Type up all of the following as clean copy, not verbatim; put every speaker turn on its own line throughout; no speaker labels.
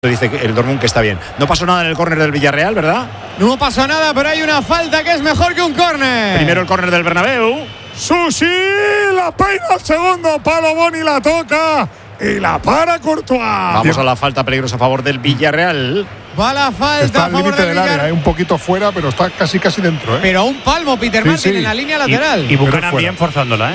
Dice el Dortmund que está bien. No pasó nada en el córner del Villarreal, ¿verdad?
No pasó nada, pero hay una falta que es mejor que un córner.
Primero el córner del Bernabéu.
Susi la peina al segundo palo, Boni la toca y la para Courtois.
Vamos a la falta peligrosa a favor del Villarreal.
Va la falta
está
a
al
favor
límite
del
del área,
Villarreal.
un poquito fuera, pero está casi dentro.
Pero a un palmo Peter Martin en la línea lateral.
Y Buchanan bien forzándola,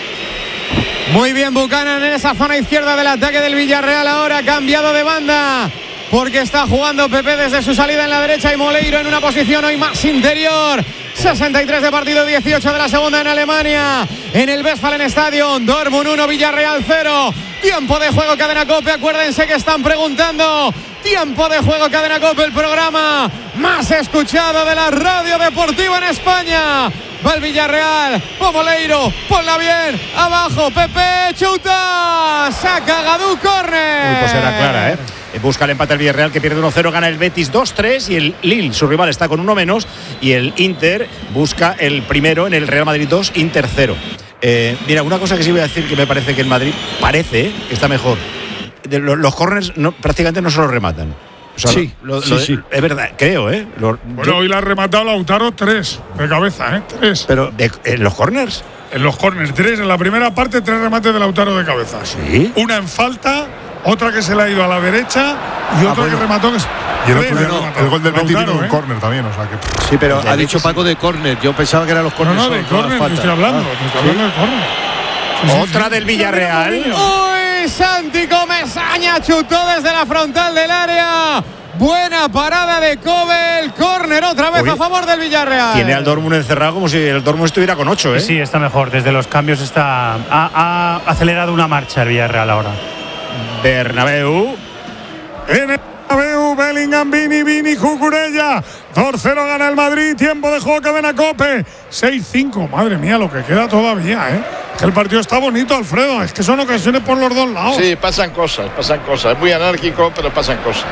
Muy bien Buchanan en esa zona izquierda del ataque del Villarreal. Ahora ha cambiado de banda porque está jugando Pepe desde su salida en la derecha y Moleiro en una posición hoy más interior. 63 de partido, 18 de la segunda en Alemania, en el Westfalenstadion. Dortmund 1, Villarreal 0. Tiempo de juego, Cadena COPE. Acuérdense que están preguntando. Tiempo de juego, Cadena COPE, el programa más escuchado de la radio deportiva en España. Va el Villarreal, va Moleiro, ponla bien, abajo, Pepe, chuta, saca Gadú, córner.
Pues era clara, Busca el empate el Villarreal, que pierde 1-0, gana el Betis 2-3 y el Lille, su rival, está con uno menos, y el Inter busca el primero en el Real Madrid 2, Inter 0. Mira, una cosa que sí voy a decir, que me parece que el Madrid parece que está mejor. Los córners prácticamente no se los rematan. O sea,
sí.
Es verdad, creo,
Bueno, hoy la ha rematado Lautaro 3 de cabeza, 3.
Pero ¿en los córners?
En los córners 3, en la primera parte 3 remates de Lautaro de cabeza.
Sí.
Una en falta, otra que se le ha ido a la derecha y otra que remató.
Y el otro día el gol del Betis vino un córner también, o sea que.
Sí, pero ha dicho Paco de córner. Yo pensaba que eran los córners.
No, de córner, te estoy hablando. Te estoy hablando de córner.
Otra del Villarreal.
Uy, Santi Comesaña chutó desde la frontal del área. Buena parada de Kobel. Córner otra vez a favor del Villarreal.
Tiene al Dortmund encerrado como si el Dortmund estuviera con 8,
Sí, está mejor. Desde los cambios ha acelerado una marcha el Villarreal ahora.
Bernabéu.
En el Bernabéu, Bellingham, Vini, Cucurella. 2-0 gana el Madrid. Tiempo de juego, Cadena COPE. 6-5. Madre mía, lo que queda todavía, Que el partido está bonito, Alfredo. Es que son ocasiones por los dos lados.
Sí, pasan cosas. Es muy anárquico, pero pasan cosas.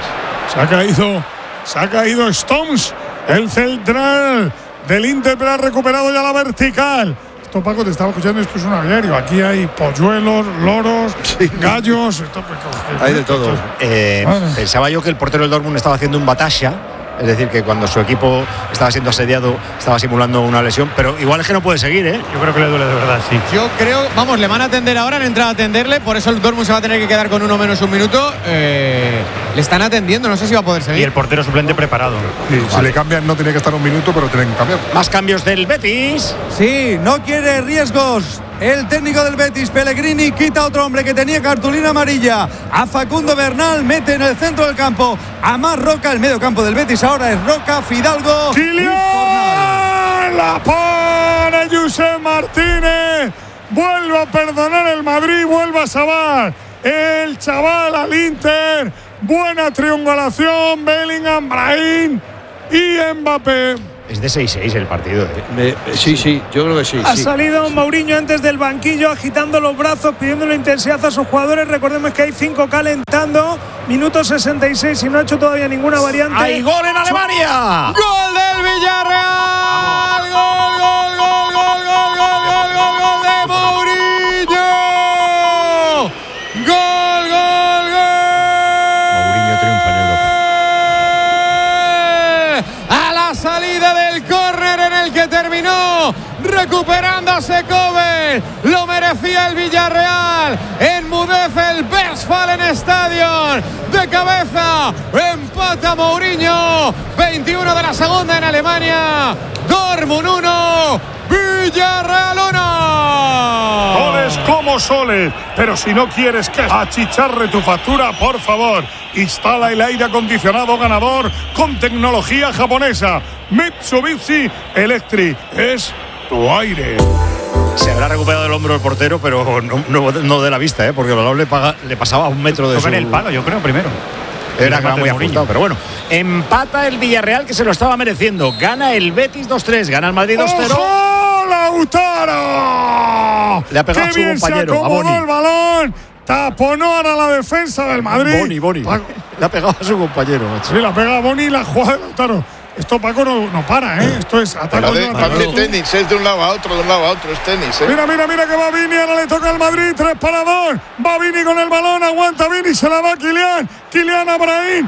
Se ha caído Stones, el central del Inter, pero ha recuperado ya la vertical. Esto, Paco, te estaba escuchando, esto es un aviario. Aquí hay polluelos, loros, gallos.
Hay de todo.
Pensaba yo que el portero del Dortmund estaba haciendo un batalla. Es decir, que cuando su equipo estaba siendo asediado, estaba simulando una lesión, pero igual es que no puede seguir,
Yo creo que le duele de verdad, sí.
Yo creo, le van a atender ahora, han entrado a atenderle, por eso el Dortmund se va a tener que quedar con uno menos un minuto. Le están atendiendo, no sé si va a poder seguir.
Y el portero suplente preparado.
Sí, si le cambian no tiene que estar un minuto, pero tienen que cambiar.
Más cambios del Betis.
Sí, no quiere riesgos. El técnico del Betis, Pellegrini, quita a otro hombre que tenía cartulina amarilla. A Facundo Bernal, mete en el centro del campo a Mar Roca. El medio campo del Betis ahora es Roca, Fidalgo.
¡Kylian! La pone Josep Martínez. Vuelve a perdonar el Madrid, vuelve a salvar el chaval al Inter. Buena triangulación, Bellingham, Brahim y Mbappé.
Es de 6-6 el partido.
Sí, yo creo que sí.
Ha salido Mourinho antes del banquillo agitando los brazos, pidiéndole intensidad a sus jugadores. Recordemos que hay 5 calentando. Minuto 66 y no ha hecho todavía ninguna variante.
¡Hay gol en Alemania!
¡Gol del Villarreal! ¡Gol de Mourinho! ¡Gol!
Mourinho triunfa en Europa.
A la salida del córner en el que terminó recuperándose Kobel. Lo merecía el Villarreal. Enmudece el Westfalenstadion. De cabeza empata Mourinho. 21 de la segunda en Alemania. Dortmund 1, Villarreal 1.
Soles como soles, pero si no quieres que achicharre tu factura, por favor, instala el aire acondicionado ganador con tecnología japonesa. Mitsubishi Electric es tu aire.
Se habrá recuperado el hombro el portero, pero no de la vista, porque el balón le pasaba a un metro de su...
en el palo, yo creo, primero.
Era muy ajustado, pero bueno. Empata el Villarreal, que se lo estaba mereciendo. Gana el Betis 2-3, gana el Madrid 2-0.
¡Ojo, Lautaro!
Le ha pegado a su compañero, a Boni.
El balón, taponó ahora la defensa del Madrid.
Boni. Le ha pegado a su compañero, macho.
Sí, la pega a Boni y la jugada de Lautaro. Esto, Paco, no para, ¿eh? Esto es ataque.
Parece tenis, es de un lado a otro, es tenis, ¿eh?
Mira que va Vini, ahora le toca al Madrid, 3-2. Va Vini con el balón, aguanta Vini, se la da Kylian a Brahim.